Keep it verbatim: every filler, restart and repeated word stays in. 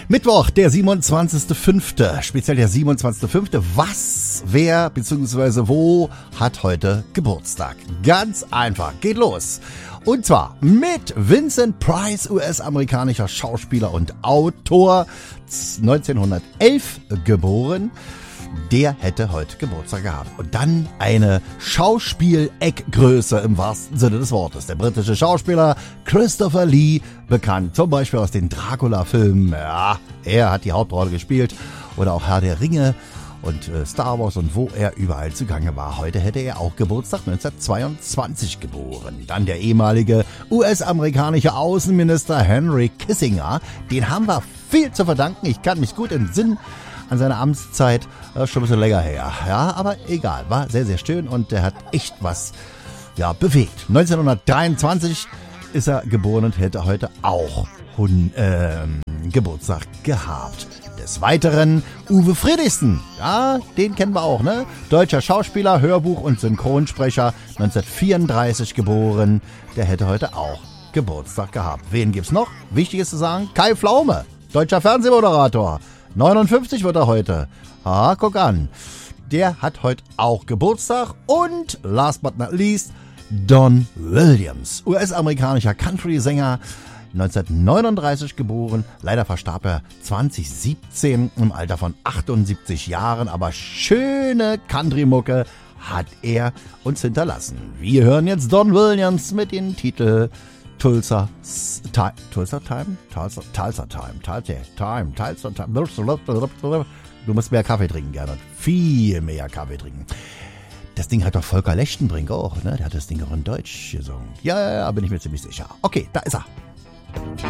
Mittwoch, der siebenundzwanzigster fünfte Speziell der siebenundzwanzigster fünfte Was, wer bzw. wo hat heute Geburtstag? Ganz einfach, geht los. Und zwar mit Vincent Price, U S-amerikanischer Schauspieler und Autor, neunzehnhundertelf geboren. Der hätte heute Geburtstag gehabt. Und dann eine Schauspiel-Eckgröße im wahrsten Sinne des Wortes. Der britische Schauspieler Christopher Lee, bekannt zum Beispiel aus den Dracula-Filmen. Ja, er hat die Hauptrolle gespielt. Oder auch Herr der Ringe und äh, Star Wars und wo er überall zugange war. Heute hätte er auch Geburtstag, neunzehnhundertzweiundzwanzig geboren. Dann der ehemalige U S-amerikanische Außenminister Henry Kissinger. Den haben wir viel zu verdanken. Ich kann mich gut entsinnen an seine Amtszeit, äh, schon ein bisschen länger her. Ja, aber egal, war sehr, sehr schön und der hat echt was ja, bewegt. neunzehnhundertdreiundzwanzig ist er geboren und hätte heute auch hun, äh, Geburtstag gehabt. Des Weiteren Uwe Friedrichsen, ja, den kennen wir auch, ne? Deutscher Schauspieler, Hörbuch- und Synchronsprecher, neunzehnhundertvierunddreißig geboren, der hätte heute auch Geburtstag gehabt. Wen gibt's noch? Wichtig ist zu sagen, Kai Pflaume, deutscher Fernsehmoderator, neunundfünfzig wird er heute. Ah, guck an. Der hat heute auch Geburtstag. Und last but not least, Don Williams, U S-amerikanischer Country-Sänger, neunzehnhundertneununddreißig geboren. Leider verstarb er zwanzig siebzehn im Alter von achtundsiebzig Jahren. Aber schöne Country-Mucke hat er uns hinterlassen. Wir hören jetzt Don Williams mit dem Titel Tulsa Time, Tulsa Time, Tulsa, Tulsa Time, Tulsa Time, Tulsa Time. Du musst mehr Kaffee trinken, Gernot. Viel mehr Kaffee trinken. Das Ding hat doch Volker Lechtenbrink auch, ne? Der hat das Ding auch in Deutsch gesungen. Ja, ja, ja, bin ich mir ziemlich sicher. Okay, da ist er.